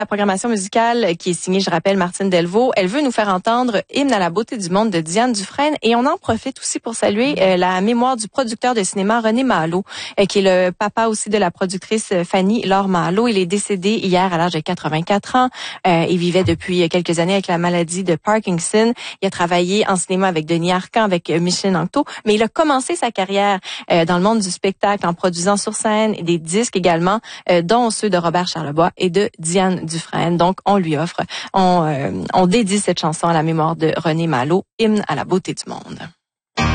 La programmation musicale qui est signée, je rappelle, Martine Delvaux, elle veut nous faire entendre Hymne à la beauté du monde de Diane Dufresne et on en profite aussi pour saluer la mémoire du producteur de cinéma René Malo, qui est le papa aussi de la productrice Fanny Laure Malo. Il est décédé hier à l'âge de 84 ans. Il vivait depuis quelques années avec la maladie de Parkinson. Il a travaillé en cinéma avec Denis Arcand, avec Micheline Anctot, mais il a commencé sa carrière dans le monde du spectacle en produisant sur scène des disques également, dont ceux de Robert Charlebois et de Diane Dufresne. Donc, on lui offre, on dédie cette chanson à la mémoire de René Malo, Hymne à la beauté du monde.